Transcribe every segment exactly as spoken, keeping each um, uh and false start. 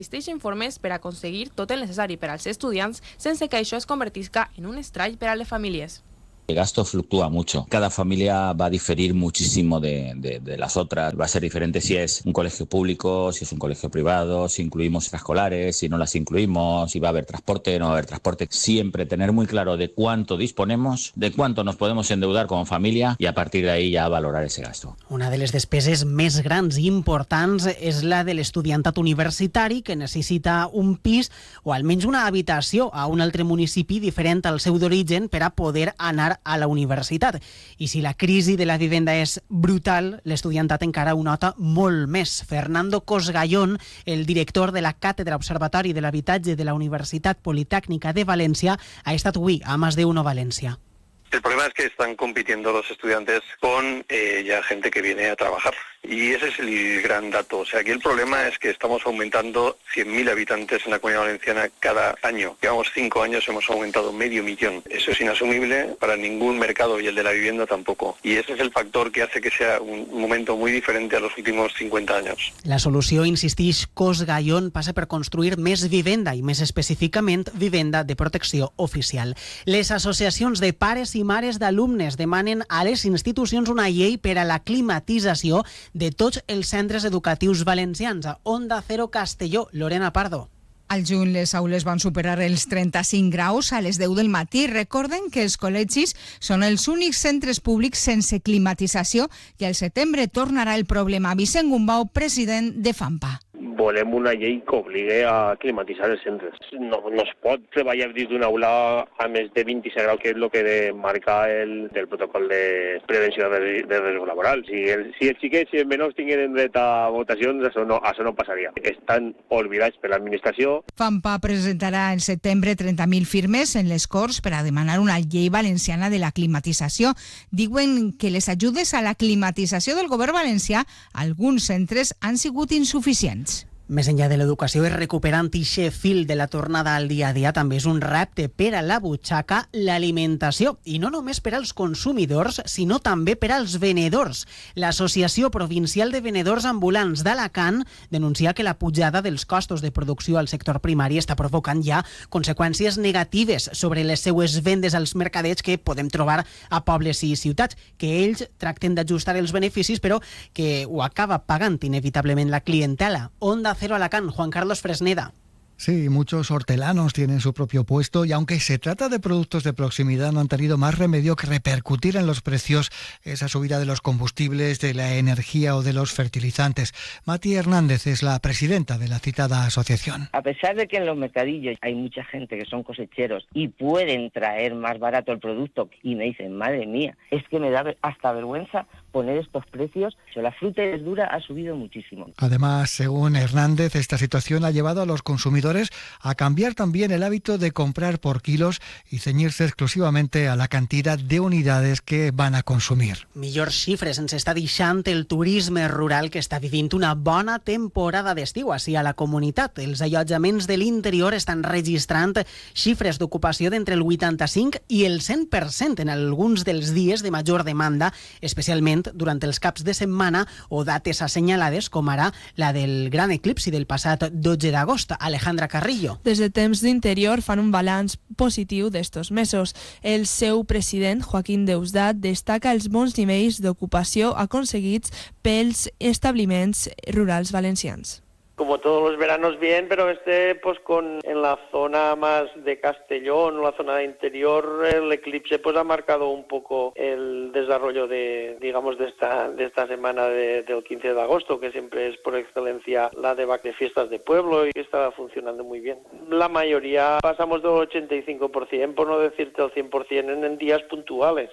Existeixen formes per aconseguir tot el necessari per als estudiants sense que això es convertisca en un estrany per a les famílies. El gasto fluctúa mucho. Cada familia va a diferir muchísimo de, de, de las otras. Va a ser diferente si es un colegio público, si es un colegio privado, si incluimos extraescolares, si no las incluimos, si va a haber transporte, no va a haber transporte. Siempre tener muy claro de cuánto disponemos, de cuánto nos podemos endeudar como familia y a partir de ahí ya valorar ese gasto. Una de les despeses més grans i importants és la de l'estudiantat universitari que necessita un pis o almenys una habitació a un altre municipi diferent al seu d'origen per a poder anar a la universitat. I si la crisi de la vivenda és brutal, l'estudiantat encara ho nota molt més. Fernando Cosgallón, el director de la Càtedra Observatori de l'Habitatge de la Universitat Politècnica de València, ha estat avui a Más de Uno València. El problema es que están compitiendo los estudiantes con eh, ya gente que viene a trabajar. Y ese es el gran dato. O sea, aquí el problema es que estamos aumentando cien mil habitantes en la Comunidad Valenciana cada año. Llevamos cinco años, hemos aumentado medio millón. Eso es inasumible para ningún mercado y el de la vivienda tampoco. Y ese es el factor que hace que sea un momento muy diferente a los últimos cincuenta años. La solució, insistix Cosgallón, passa per construir més vivenda i, més específicament, vivenda de protecció oficial. Les associacions de pares i mares d'alumnes demanen a les institucions una llei per a la climatització de tots els centres educatius valencians. A Onda Cero Castelló, Lorena Pardo. Al juny les aules van superar els trenta-cinc graus a les deu del matí. Recorden que els col·legis són els únics centres públics sense climatització i al setembre tornarà el problema. Vicent Gumbau, president de FAMPA. Volem una llei que obligui a climatitzar els centres. No, no es pot treballar dins d'una aula a més de vint-i-set graus, que és el que marca el, el protocol de prevenció de, de riscos laborals. Si, el, si els xiquets i els menors tinguin dret a votacions, això no, això no passaria. Estan oblidats per l'administració. FAMPA presentarà en setembre trenta mil firmes en les Corts per a demanar una llei valenciana de la climatització. Diuen que les ajudes a la climatització del govern valencià a alguns centres han sigut insuficients. Més enllà de l'educació, és recuperant ixe fil de la tornada al dia a dia també és un repte per a la butxaca l'alimentació, i no només per als consumidors, sinó també per als venedors. L'Associació Provincial de Venedors Ambulants d'Alacant denuncia que la pujada dels costos de producció al sector primari està provocant ja conseqüències negatives sobre les seues vendes als mercadets que podem trobar a pobles i ciutats, que ells tracten d'ajustar els beneficis, però que ho acaba pagant inevitablement la clientela. Onda Cero Alacant, Juan Carlos Fresneda. Sí, muchos hortelanos tienen su propio puesto y aunque se trata de productos de proximidad, no han tenido más remedio que repercutir en los precios esa subida de los combustibles, de la energía o de los fertilizantes. Mati Hernández es la presidenta de la citada asociación. A pesar de que en los mercadillos hay mucha gente que son cosecheros y pueden traer más barato el producto y me dicen, madre mía, es que me da hasta vergüenza poner estos precios. La fruta y verdura ha subido muchísimo. Además, según Hernández, esta situación ha llevado a los consumidores a cambiar también el hábito de comprar por kilos y ceñirse exclusivamente a la cantidad de unidades que van a consumir. Millors xifres ens està deixant el turisme rural, que està vivint una bona temporada d'estiu així a la comunitat. Els allotjaments de l'interior estan registrant xifres d'ocupació d'entre el vuitanta-cinc i el cent per cent en alguns dels dies de major demanda, especialment durant els caps de setmana o dates assenyalades com ara la del gran eclipsi del passat dotze d'agost. Alejandra Carrillo. Des de temps d'Interior fan un balanç positiu d'estos mesos. El seu president, Joaquín Deusdat, destaca els bons nivells d'ocupació aconseguits pels establiments rurals valencians. Como todos los veranos bien, pero este pues con en la zona más de Castellón, la zona de interior, el eclipse pues ha marcado un poco el desarrollo de digamos de esta de esta semana de, del quince de agosto, que siempre es por excelencia la de, de fiestas de pueblo y que está funcionando muy bien. La mayoría pasamos del ochenta y cinco por ciento, por no decirte el cien por ciento, en, en días puntuales.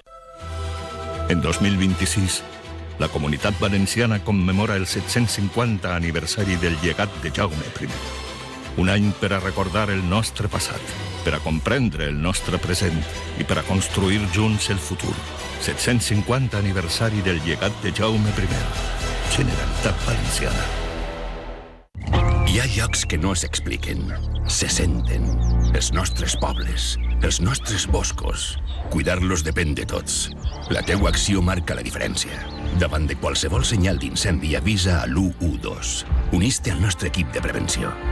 En dos mil vint-i-sis, la Comunitat Valenciana commemora el set-cents cinquanta aniversari del llegat de Jaume primer. Un any per a recordar el nostre passat, per a comprendre el nostre present i per a construir junts el futur. set-cents cinquanta aniversari del llegat de Jaume primer. Generalitat Valenciana. Hi ha llocs que no s'expliquen, se senten. Els nostres pobles, els nostres boscos. Cuidar-los depèn de tots. La teua acció marca la diferència. Davant de qualsevol senyal d'incendi avisa a l'u u dos. Unís-te al nostre equip de prevenció.